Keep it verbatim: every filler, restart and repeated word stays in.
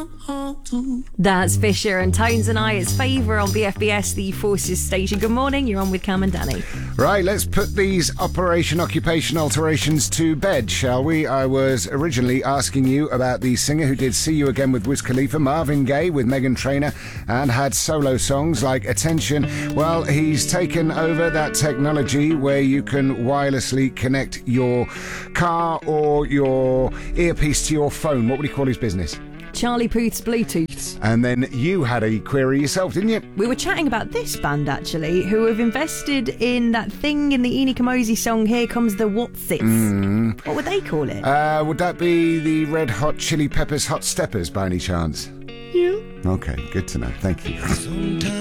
That's Fisher and Tones and I. It's Favour on B F B S, the Forces station. Good morning, you're on with Cam and Danny. Right, let's put these Operation Occupation alterations to bed, shall we? I was originally asking you about the singer who did See You Again with Wiz Khalifa, Marvin Gaye with Meghan Trainor, and had solo songs like Attention. Well, he's taken over that technology where you can wirelessly connect your car or your earpiece to your phone. What would he call his business? Charlie Puth's Bluetooth. And then you had a query yourself, didn't you? We were chatting about this band, actually, who have invested in that thing in the Eni Kamosi song, Here Comes the Watsits. Mm. What would they call it? Uh, would that be the Red Hot Chili Peppers Hot Steppers, by any chance? Yeah. Okay, good to know. Thank you.